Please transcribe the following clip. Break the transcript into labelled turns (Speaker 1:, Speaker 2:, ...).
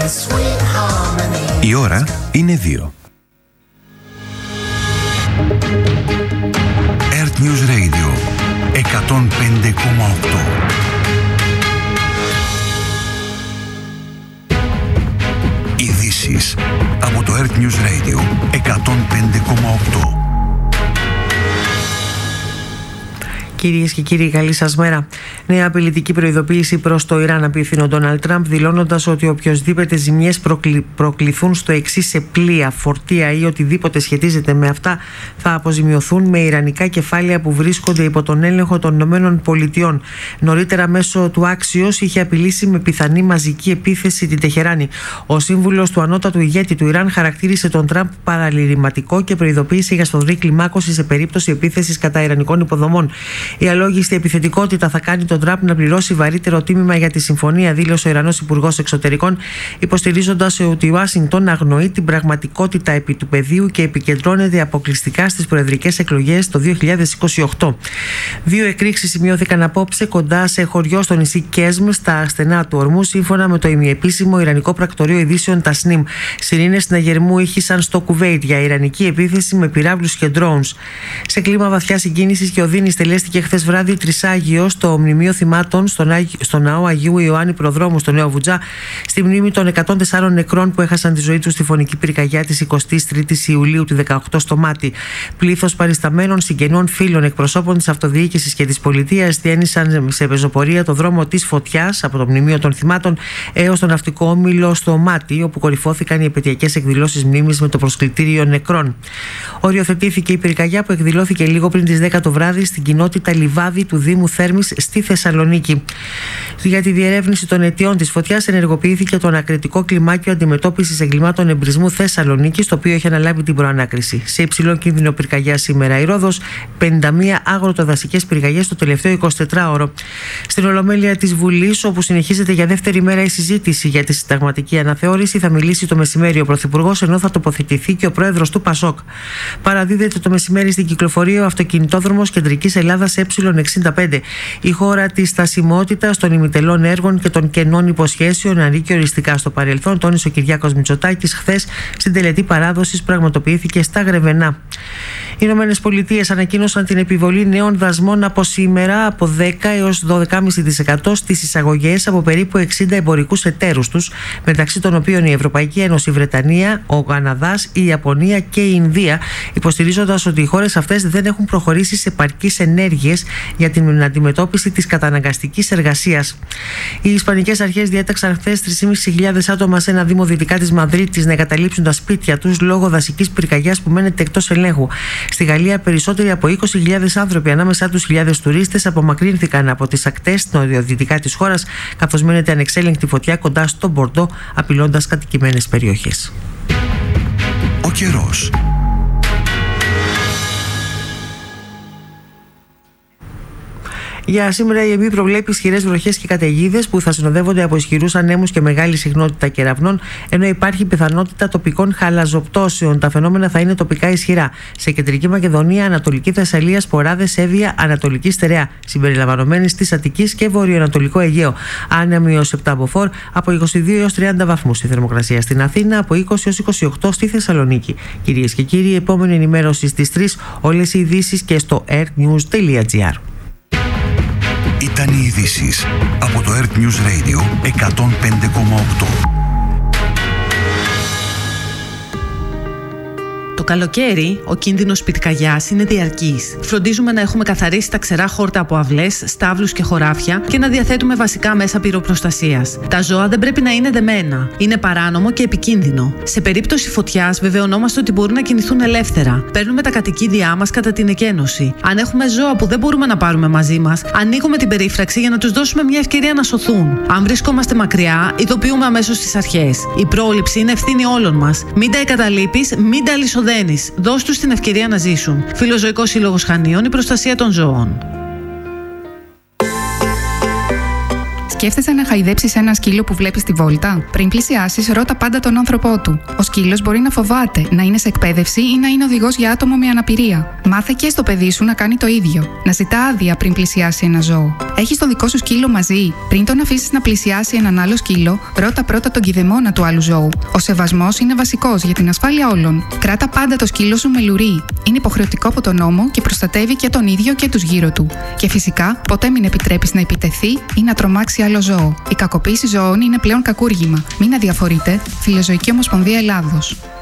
Speaker 1: Η ώρα είναι 2. Earth News Radio 105,8. Ειδήσεις από το Earth News Radio 105,8.
Speaker 2: Κυρίες και κύριοι, καλή σας μέρα. Νέα απειλητική προειδοποίηση προς το Ιράν απίθυνε ο Ντόναλντ Τραμπ, δηλώνοντας ότι οποιοσδήποτε ζημιές προκληθούν στο εξής σε πλοία, φορτία ή οτιδήποτε σχετίζεται με αυτά θα αποζημιωθούν με ιρανικά κεφάλαια που βρίσκονται υπό τον έλεγχο των ΗΠΑ. Νωρίτερα, μέσω του Axios, είχε απειλήσει με πιθανή μαζική επίθεση την Τεχεράνη. Ο σύμβουλος του ανώτατου ηγέτη του Ιράν χαρακτήρισε τον Τραμπ παραλυρηματικό και προειδοποίησε για σφοδρή κλιμάκωση σε περίπτωση επίθεσης κατά ιρανικών υποδομών. Η αλόγιστη επιθετικότητα θα κάνει τον Τραμπ να πληρώσει βαρύτερο τίμημα για τη συμφωνία, δήλωσε ο Ιρανός Υπουργός Εξωτερικών, υποστηρίζοντας ότι η Ουάσιγκτον αγνοεί την πραγματικότητα επί του πεδίου και επικεντρώνεται αποκλειστικά στις προεδρικές εκλογές το 2028. Δύο εκρήξεις σημειώθηκαν απόψε κοντά σε χωριό στο νησί Κέσμ, στα στενά του ορμού, σύμφωνα με το ημιεπίσημο ιρανικό πρακτορείο ειδήσεων Τασνίμ. Σιρήνες συναγερμού ήχησαν στο Κουβέιτ για ιρανική επίθεση με πυράβλους και drones. Σε κλίμα βαθιά συγκίνησης και οδύνης τελέστηκε χθες βράδυ τρισάγιο στο μνημείο θυμάτων στο ναό Αγίου Ιωάννη Προδρόμου στο Νέο Βουτζά, στη μνήμη των 104 νεκρών που έχασαν τη ζωή τους στη φωνική πυρκαγιά της 23ης Ιουλίου του 2018 στο Μάτι. Πλήθος παρισταμένων, συγγενών, φίλων, εκπροσώπων της αυτοδιοίκησης και της πολιτείας διένυσαν σε πεζοπορία το δρόμο της φωτιάς από το μνημείο των θυμάτων έως τον ναυτικό όμιλο στο Μάτι, όπου κορυφώθηκαν οι επαιτειακές εκδηλώσεις μνήμης με το προσκλητήριο νεκρών. Οριοθετήθηκε η πυρκαγιά που εκδηλώθηκε λίγο πριν τις 10 το βράδυ στην κοινότητα Λιβάδι του Δήμου Θέρμης στη Θεσσαλονίκη. Για τη διερεύνηση των αιτιών της φωτιάς ενεργοποιήθηκε το ανακριτικό κλιμάκιο αντιμετώπισης εγκλημάτων εμπρισμού Θεσσαλονίκης, το οποίο έχει αναλάβει την προανάκριση. Σε υψηλό κίνδυνο πυρκαγιά σήμερα η Ρόδος, 51 αγροτοδασικές πυρκαγιές το τελευταίο 24ωρο. Στην Ολομέλεια της Βουλής, όπου συνεχίζεται για δεύτερη μέρα η συζήτηση για τη συνταγματική αναθεώρηση, θα μιλήσει το μεσημέρι ο Πρωθυπουργός, ενώ θα τοποθετηθεί και ο Πρόεδρος του ΠΑΣΟΚ. Παραδίδεται το μεσημέρι στην κυκλοφορία ο αυτοκινητόδρομος Κεντρικής Ελλάδας Ε65. Η χώρα της στασιμότητας των ημιτελών έργων και των κενών υποσχέσεων ανήκει οριστικά στο παρελθόν, τόνισε ο Κυριάκος Μητσοτάκης χθες στην τελετή παράδοσης πραγματοποιήθηκε στα Γρεβενά. Οι ΗΠΑ ανακοίνωσαν την επιβολή νέων δασμών από σήμερα από 10 έως 12,5% στις εισαγωγές από περίπου 60 εμπορικούς εταίρους τους, μεταξύ των οποίων η Ευρωπαϊκή Ένωση, η Βρετανία, ο Καναδάς, η Ιαπωνία και η Ινδία, υποστηρίζοντας ότι οι χώρες αυτές δεν έχουν προχωρήσει σε επαρκείς ενέργειες για την αντιμετώπιση της καταναγκαστικής εργασίας. Οι Ισπανικές αρχές διέταξαν χθες 3.500 άτομα σε ένα δήμο δυτικά της Μαδρίτης να εγκαταλείψουν τα σπίτια τους λόγω δασικής πυρκαγιάς που μένεται εκτός ελέγχου. Στη Γαλλία, περισσότεροι από 20.000 άνθρωποι, ανάμεσά τους χιλιάδες τουρίστες, απομακρύνθηκαν από τις ακτές νοτιοδυτικά της χώρας, καθώς μένεται ανεξέλεγκτη φωτιά κοντά στο Μπορντό, απειλώντας κατοικημένες περιοχές.
Speaker 1: Ο καιρός.
Speaker 2: Για σήμερα η ΕΜΗ προβλέπει ισχυρές βροχές και καταιγίδες που θα συνοδεύονται από ισχυρούς ανέμους και μεγάλη συχνότητα κεραυνών, ενώ υπάρχει πιθανότητα τοπικών χαλαζοπτώσεων. Τα φαινόμενα θα είναι τοπικά ισχυρά σε κεντρική Μακεδονία, Ανατολική Θεσσαλία, Σποράδες, Εύβοια, Ανατολική Στερεά, συμπεριλαμβανομένης της Αττικής και Βορειοανατολικό Αιγαίο. Άνεμοι έως 7 μποφόρ, από 22 έως 30 βαθμούς η θερμοκρασία στην Αθήνα, από 20 έως 28 στη Θεσσαλονίκη. Κυρίες και κύριοι, επόμενη ενημέρωση στις 3, όλες οι ειδήσεις και στο earthnews.gr.
Speaker 1: Ήταν οι ειδήσεις από το Earth News Radio 105,8.
Speaker 3: Το καλοκαίρι, ο κίνδυνος πυρκαγιάς είναι διαρκής. Φροντίζουμε να έχουμε καθαρίσει τα ξερά χόρτα από αυλές, στάβλους και χωράφια και να διαθέτουμε βασικά μέσα πυροπροστασίας. Τα ζώα δεν πρέπει να είναι δεμένα. Είναι παράνομο και επικίνδυνο. Σε περίπτωση φωτιάς, βεβαιωνόμαστε ότι μπορούν να κινηθούν ελεύθερα. Παίρνουμε τα κατοικίδια μας κατά την εκένωση. Αν έχουμε ζώα που δεν μπορούμε να πάρουμε μαζί μας, ανοίγουμε την περίφραξη για να τους δώσουμε μια ευκαιρία να σωθούν. Αν βρισκόμαστε μακριά, ειδοποιούμε αμέσως τις αρχές. Η πρόληψη είναι ευθύνη όλων μας. Μην τα εγκαταλείπεις, μην τα αλυσοδένεις. Δώσ' τους την ευκαιρία να ζήσουν. Φιλοζωικός Σύλλογος Χανίων, η προστασία των ζώων.
Speaker 4: Σκέφτεσαι να χαϊδέψεις ένα σκύλο που βλέπεις στη βόλτα? Πριν πλησιάσεις, ρώτα πάντα τον άνθρωπό του. Ο σκύλος μπορεί να φοβάται, να είναι σε εκπαίδευση ή να είναι οδηγός για άτομο με αναπηρία. Μάθε και στο παιδί σου να κάνει το ίδιο. Να ζητά άδεια πριν πλησιάσει ένα ζώο. Έχεις το δικό σου σκύλο μαζί? Πριν τον αφήσεις να πλησιάσει έναν άλλο σκύλο, ρώτα πρώτα τον κηδεμόνα του άλλου ζώου. Ο σεβασμός είναι βασικός για την ασφάλεια όλων. Κράτα πάντα το σκύλο σου με λουρί. Είναι υποχρεωτικό από τον νόμο και προστατεύει και τον ίδιο και τους γύρω του. Και φυσικά, ποτέ μην επιτρέπεις να επιτεθεί ή να τρομάξει άλλο ζώο. Η κακοποίηση ζώων είναι πλέον κακούργημα. Μην αδιαφορείτε. Φιλοζωική Ομοσπονδία Ελλάδος.